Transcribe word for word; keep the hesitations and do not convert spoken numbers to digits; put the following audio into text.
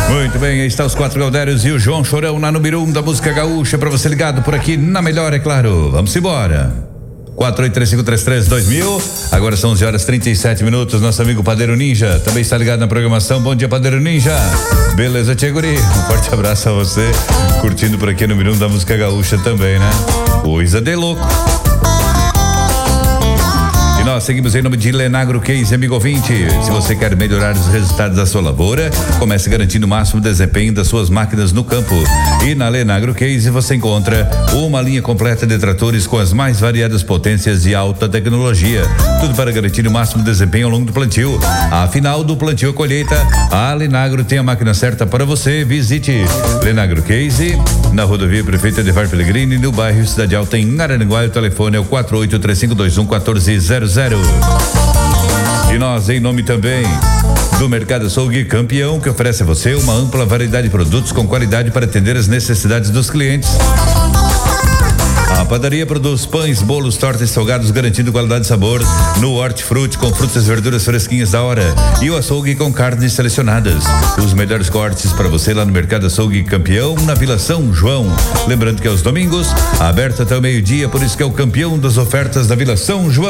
Muito bem, aí está os quatro Galdérios e o João Chorão na número um da música gaúcha, pra você ligado por aqui na melhor, é claro. Vamos embora. quatro oito três cinco três três dois mil. Agora são onze horas e trinta e sete minutos. Nosso amigo Padeiro Ninja também está ligado na programação. Bom dia, Padeiro Ninja. Beleza, Tia Guri? Um forte abraço a você. Curtindo por aqui no número um da música gaúcha também, né? Coisa de louco. Nós seguimos em nome de Lenagro Case, amigo ouvinte. Se você quer melhorar os resultados da sua lavoura, comece garantindo o máximo desempenho das suas máquinas no campo. E na Lenagro Case você encontra uma linha completa de tratores com as mais variadas potências e alta tecnologia. Tudo para garantir o máximo desempenho ao longo do plantio. Afinal, do plantio à colheita, a Lenagro tem a máquina certa para você. Visite Lenagro Case na rodovia Prefeito Edvar Pellegrini, no bairro Cidade Alta, em Araranguá. O telefone é o quatro oito três cinco dois um um quatro zero zero. E nós, em nome também do Mercado Açougue Campeão, que oferece a você uma ampla variedade de produtos com qualidade para atender as necessidades dos clientes. A padaria produz pães, bolos, tortas e salgados, garantindo qualidade e sabor no hortifruti, com frutas e verduras fresquinhas da hora. E o açougue com carnes selecionadas. Os melhores cortes para você lá no Mercado Açougue Campeão, na Vila São João. Lembrando que aos domingos, aberto até o meio-dia, por isso que é o campeão das ofertas da Vila São João.